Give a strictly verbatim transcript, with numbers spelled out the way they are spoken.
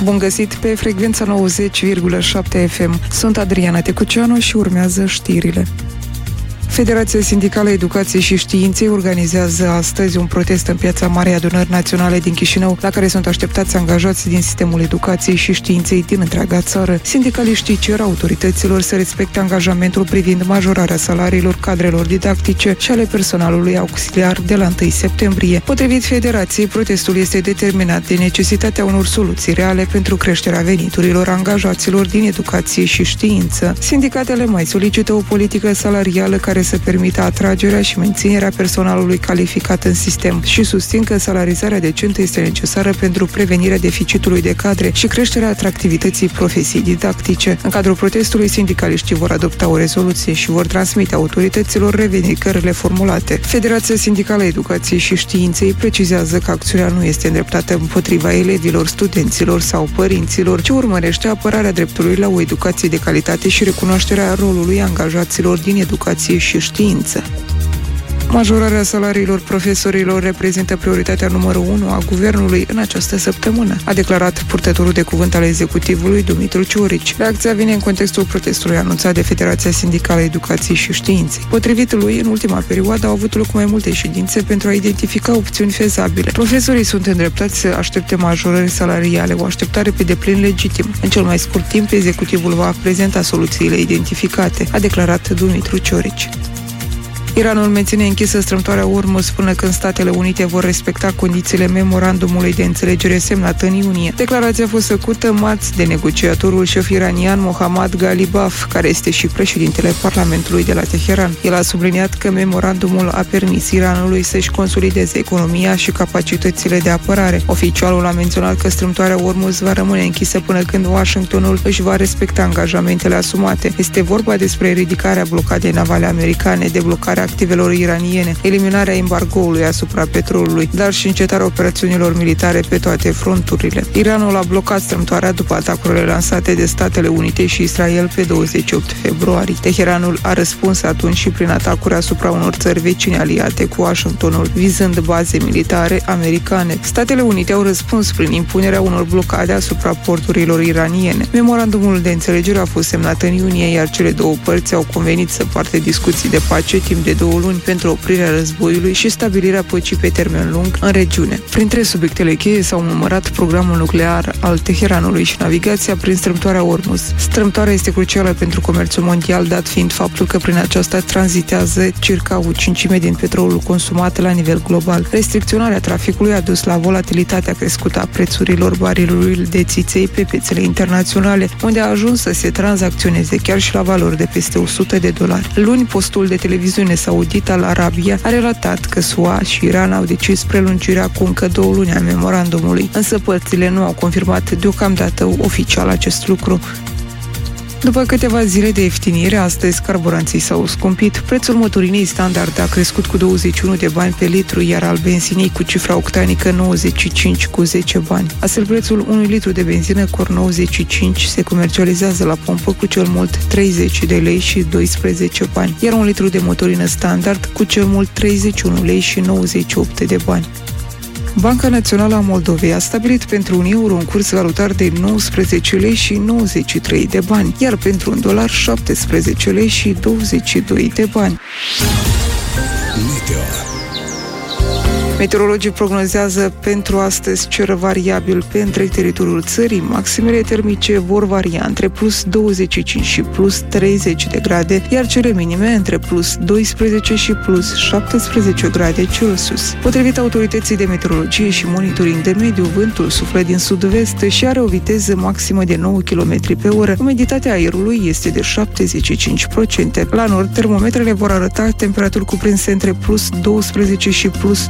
Bun găsit pe frecvența nouăzeci virgulă șapte F M. Sunt Adriana Tecuceanu și urmează știrile. Federația Sindicală Educației și Științei organizează astăzi un protest în Piața Marei Adunări Naționale din Chișinău, la care sunt așteptați angajați din sistemul educației și științei din întreaga țară. Sindicaliștii cer autorităților să respecte angajamentul privind majorarea salariilor cadrelor didactice și ale personalului auxiliar de la întâi septembrie. Potrivit Federației, protestul este determinat de necesitatea unor soluții reale pentru creșterea veniturilor angajaților din educație și știință. Sindicatele mai solicită o politică salarială care să permită atragerea și menținerea personalului calificat în sistem și susțin că salarizarea decentă este necesară pentru prevenirea deficitului de cadre și creșterea atractivității profesiei didactice. În cadrul protestului, sindicaliștii vor adopta o rezoluție și vor transmite autorităților revendicările formulate. Federația Sindicală Educației și Științei precizează că acțiunea nu este îndreptată împotriva elevilor, studenților sau părinților, ci urmărește apărarea dreptului la o educație de calitate și recunoașterea rolului angajaților din educație și știință. Majorarea salariilor profesorilor reprezintă prioritatea numărul unu a guvernului în această săptămână, a declarat purtătorul de cuvânt al executivului, Dumitru Ciorici. Reacția vine în contextul protestului anunțat de Federația Sindicală Educației și Științei. Potrivit lui, în ultima perioadă au avut loc mai multe ședințe pentru a identifica opțiuni fezabile. Profesorii sunt îndreptați să aștepte majorări salariale, o așteptare pe deplin legitim. În cel mai scurt timp, executivul va prezenta soluțiile identificate, a declarat Dumitru Ciorici. Iranul menține închisă strâmtoarea Ormuz până când Statele Unite vor respecta condițiile memorandumului de înțelegere semnat în iunie. Declarația a fost făcută marți de negociatorul șef iranian Mohammad Ghalibaf, care este și președintele Parlamentului de la Teheran. El a subliniat că memorandumul a permis Iranului să-și consolideze economia și capacitățile de apărare. Oficialul a menționat că strâmtoarea Ormuz va rămâne închisă până când Washingtonul își va respecta angajamentele asumate. Este vorba despre ridicarea blocadei navale americane, deblocarea activelor iraniene, eliminarea embargoului asupra petrolului, dar și încetarea operațiunilor militare pe toate fronturile. Iranul a blocat strâmtoarea după atacurile lansate de Statele Unite și Israel pe douăzeci și opt februarie. Teheranul a răspuns atunci și prin atacuri asupra unor țări vecine aliate cu Washingtonul, vizând baze militare americane. Statele Unite au răspuns prin impunerea unor blocade asupra porturilor iraniene. Memorandumul de înțelegere a fost semnat în iunie, iar cele două părți au convenit să poarte discuții de pace timp de de două luni pentru oprirea războiului și stabilirea păcii pe termen lung în regiune. Printre subiectele cheie s-au numărat programul nuclear al Teheranului și navigația prin strâmtoarea Ormuz. Strâmtoarea este crucială pentru comerțul mondial, dat fiind faptul că prin aceasta tranzitează circa o cincime din petrolul consumat la nivel global. Restricționarea traficului a dus la volatilitatea crescută a prețurilor barilului de țiței pe piețele internaționale, unde a ajuns să se tranzacționeze chiar și la valori de peste o sută de dolari. Luni, postul de televiziune Saudit al Arabia a relatat că S U A și Iran au decis prelungirea cu încă două luni a memorandumului, însă părțile nu au confirmat deocamdată oficial acest lucru. După câteva zile de ieftinire, astăzi carburanții s-au scumpit. Prețul motorinei standard a crescut cu douăzeci și unu de bani pe litru, iar al benzinei cu cifra octanică nouăzeci și cinci cu zece bani. Astfel, prețul unui litru de benzină Cor nouăzeci și cinci se comercializează la pompă cu cel mult treizeci de lei și doisprezece bani, iar un litru de motorină standard cu cel mult treizeci și unu lei și nouăzeci și opt de bani. Banca Națională a Moldovei a stabilit pentru un euro un curs valutar de nouăsprezece lei și nouăzeci și trei de bani, iar pentru un dolar șaptesprezece lei și douăzeci și doi de bani. Meteo. Meteorologii prognozează pentru astăzi cer variabil pe întreg teritoriul țării. Maximele termice vor varia între plus douăzeci și cinci și plus treizeci de grade, iar cele minime între plus doisprezece și plus șaptesprezece grade Celsius. Potrivit autorității de meteorologie și monitoring de mediu, vântul suflă din sud-vest și are o viteză maximă de nouă kilometri pe oră. Umiditatea aerului este de șaptezeci și cinci la sută. La nord, termometrele vor arăta temperaturi cuprinse între plus douăsprezece și plus